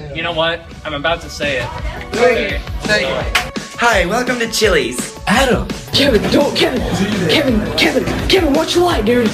You know what? I'm about to say it. Okay. Hi, welcome to Chili's. Adam! Kevin, watch your light, dude.